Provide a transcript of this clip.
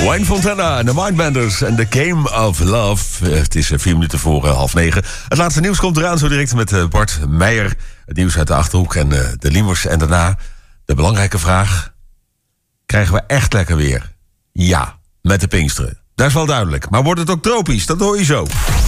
Wayne Fontana en de Mindbenders en The Game of Love. Het is 4 minuten voor 8:30. Het laatste nieuws komt eraan zo direct met Bart Meijer. Het nieuws uit de Achterhoek en de Liemers. En daarna de belangrijke vraag. Krijgen we echt lekker weer? Ja, met de Pinksteren. Dat is wel duidelijk. Maar wordt het ook tropisch? Dat hoor je zo.